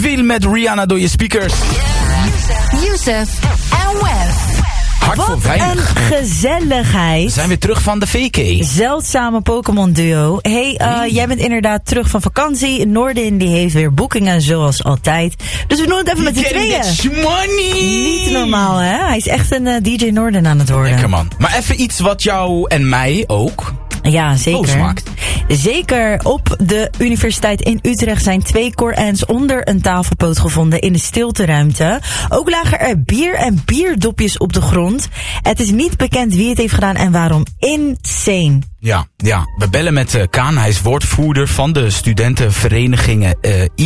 Ville met Rihanna door je speakers. Youssef en Wef. Hart voor Wat weinig. een gezelligheid. We zijn weer terug van de VK. Zeldzame Pokémon duo. Jij bent inderdaad terug van vakantie. Noordin die heeft weer boekingen zoals altijd. Dus we doen het even met z'n tweeën. Money. Niet normaal, hè? Hij is echt een DJ Noordin aan het worden. Lekker man. Maar even iets wat jou en mij ook Ja, zeker. maakt. Zeker. Op de universiteit in Utrecht zijn 2 Korans onder een tafelpoot gevonden in de stilteruimte. Ook lagen er bier en bierdopjes op de grond. Het is niet bekend wie het heeft gedaan en waarom. Insane. Ja, we bellen met Kaan. Hij is woordvoerder van de studentenverenigingen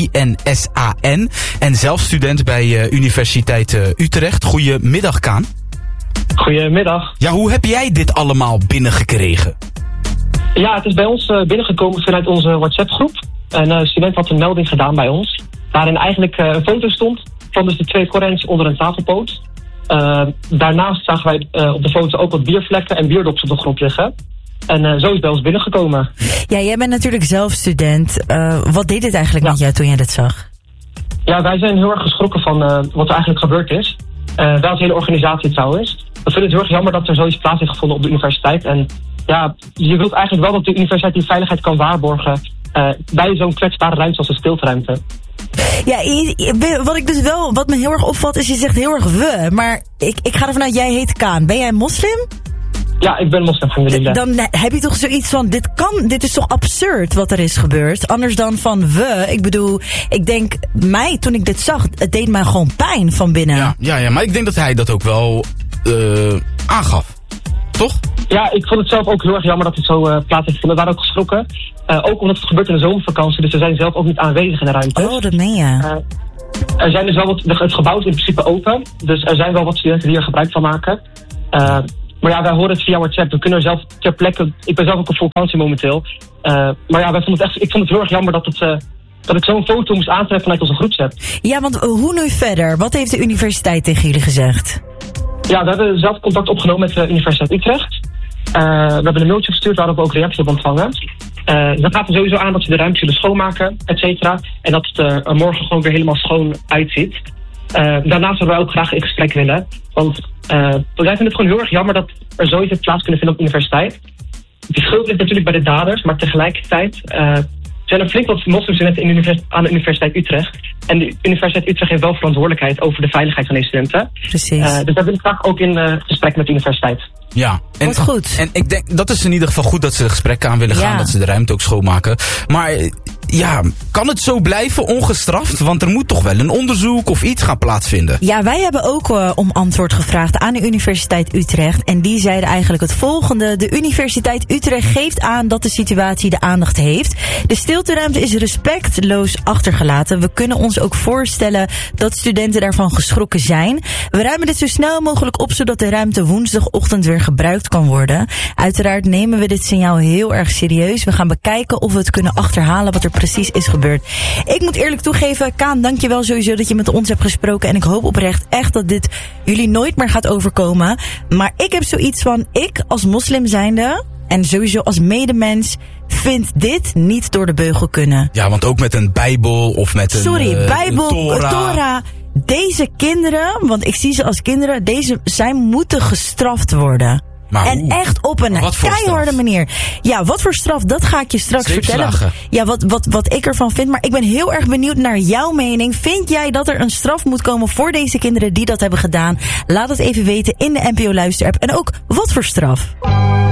INSAN. En zelf student bij Universiteit Utrecht. Goedemiddag, Kaan. Goedemiddag. Ja, hoe heb jij dit allemaal binnengekregen? Ja, het is bij ons binnengekomen vanuit onze WhatsApp-groep. Een student had een melding gedaan bij ons, waarin eigenlijk een foto stond van dus de 2 Korans onder een tafelpoot. Daarnaast zagen wij op de foto ook wat biervlekken en bierdops op de grond liggen. En zo is het bij ons binnengekomen. Ja, jij bent natuurlijk zelf student. Wat deed dit eigenlijk met jou toen jij dit zag? Ja, wij zijn heel erg geschrokken van wat er eigenlijk gebeurd is. Wel de hele organisatie trouwens. We vinden het heel erg jammer dat er zoiets plaats heeft gevonden op de universiteit. En ja, je wilt eigenlijk wel dat de universiteit die veiligheid kan waarborgen bij zo'n kwetsbare ruimte als de stilteruimte. Ja, wat me heel erg opvalt is, je zegt heel erg we. Maar ik ga ervan uit, jij heet Kaan. Ben jij moslim? Ja, ik ben moslim, alhamdulillah. Dan heb je toch zoiets van, dit is toch absurd wat er is gebeurd? Anders dan van we. Ik bedoel, ik denk, toen ik dit zag, het deed mij gewoon pijn van binnen. Ja, maar ik denk dat hij dat ook wel aangaf. Toch? Ja, ik vond het zelf ook heel erg jammer dat het zo plaats heeft gevonden. We waren ook geschrokken. Ook omdat het gebeurt in de zomervakantie, dus we zijn zelf ook niet aanwezig in de ruimte. Oh, dat meen je. Er zijn dus wel het gebouw is in principe open, dus er zijn wel wat studenten die er gebruik van maken. Maar ja, wij horen het via WhatsApp. We kunnen zelf ter plekke. Ik ben zelf ook op vakantie momenteel. Maar ja, ik vond het heel erg jammer dat ik zo'n foto moest aantreffen vanuit onze groepsapp. Ja, want hoe nu verder? Wat heeft de universiteit tegen jullie gezegd? Ja, we hebben zelf contact opgenomen met de Universiteit Utrecht. We hebben een mailtje gestuurd waarop we ook reactie op ontvangen. Dan gaat er sowieso aan dat ze de ruimte zullen schoonmaken, et cetera. En dat het er morgen gewoon weer helemaal schoon uitziet. Daarnaast zouden wij ook graag in gesprek willen. Want wij vinden het gewoon heel erg jammer dat er zoiets heeft plaats kunnen vinden op de universiteit. De schuld ligt natuurlijk bij de daders, maar tegelijkertijd zijn er flink wat moslimstudenten aan de Universiteit Utrecht. En de Universiteit Utrecht heeft wel verantwoordelijkheid over de veiligheid van deze studenten. Precies. Dus daar wil ik graag ook in gesprek met de universiteit. Ja, Wat goed. En ik denk, dat is in ieder geval goed dat ze de gesprekken aan willen gaan, dat ze de ruimte ook schoonmaken. Maar ja, kan het zo blijven ongestraft? Want er moet toch wel een onderzoek of iets gaan plaatsvinden. Ja, wij hebben ook om antwoord gevraagd aan de Universiteit Utrecht. En die zeiden eigenlijk het volgende. De Universiteit Utrecht geeft aan dat de situatie de aandacht heeft. De stilteruimte is respectloos achtergelaten. We kunnen ons ook voorstellen dat studenten daarvan geschrokken zijn. We ruimen dit zo snel mogelijk op, zodat de ruimte woensdagochtend weer gebruikt kan worden. Uiteraard nemen we dit signaal heel erg serieus. We gaan bekijken of we het kunnen achterhalen wat er precies is gebeurd. Ik moet eerlijk toegeven, Kaan, dankjewel sowieso dat je met ons hebt gesproken. En ik hoop oprecht echt dat dit jullie nooit meer gaat overkomen. Maar ik heb zoiets van, ik als moslim zijnde en sowieso als medemens vind dit niet door de beugel kunnen. Ja, want ook met een Bijbel of met een Bijbel, Torah. Deze kinderen, want ik zie ze als kinderen, zij moeten gestraft worden. Maar en hoe? Echt op een keiharde manier. Ja, wat voor straf, dat ga ik je straks vertellen. Ja, wat ik ervan vind. Maar ik ben heel erg benieuwd naar jouw mening. Vind jij dat er een straf moet komen voor deze kinderen die dat hebben gedaan? Laat het even weten in de NPO Luister-app. En ook, wat voor straf?